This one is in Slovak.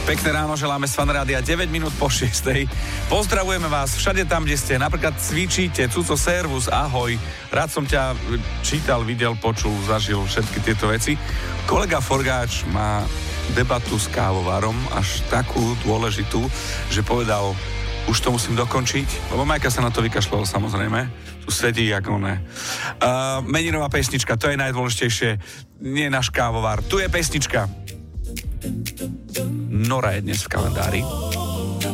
Pekné ráno želáme z Fanrádia 9 minút po 6. Pozdravujeme vás všade tam, kde ste. Napríklad cvičíte, Cuco, servus, ahoj. Rád som ťa čítal, videl, počul, zažil všetky tieto veci. Kolega Forgáč má debatu s kávovarom až takú dôležitú, že povedal, už to musím dokončiť, lebo Majka sa na to vykašľala, samozrejme. Tu sedí ako ne. Meninová pesnička, to je najdôležitejšie. Nie náš kávovar. Tu je pesnička. Nora je dnes v kalendári.